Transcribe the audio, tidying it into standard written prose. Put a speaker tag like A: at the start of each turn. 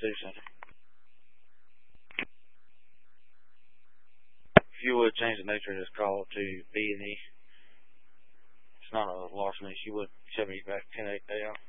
A: Center. If you would change the nature of this call to B&E. It's not a larceny. She would shove me back 10-8 day off.